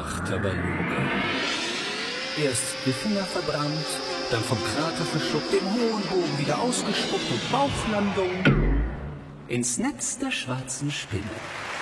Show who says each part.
Speaker 1: harter Beluga. Erst die Finger verbrannt, dann vom Krater verschluckt, den hohen Bogen wieder ausgespuckt und Bauchlandung ins Netz der schwarzen Spinne.